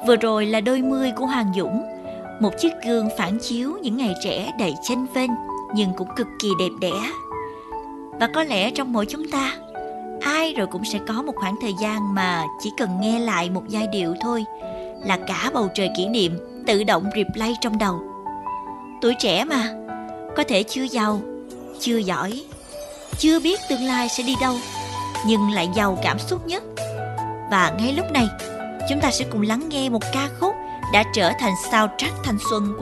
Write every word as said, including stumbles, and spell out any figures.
Vừa rồi là Đôi mươi của Hoàng Dũng, một chiếc gương phản chiếu những ngày trẻ đầy chênh vênh nhưng cũng cực kỳ đẹp đẽ. Và có lẽ trong mỗi chúng ta, ai rồi cũng sẽ có một khoảng thời gian mà chỉ cần nghe lại một giai điệu thôi là cả bầu trời kỷ niệm tự động replay trong đầu. Tuổi trẻ mà, có thể chưa giàu, chưa giỏi, chưa biết tương lai sẽ đi đâu, nhưng lại giàu cảm xúc nhất. Và ngay lúc này, chúng ta sẽ cùng lắng nghe một ca khúc đã trở thành soundtrack thanh xuân của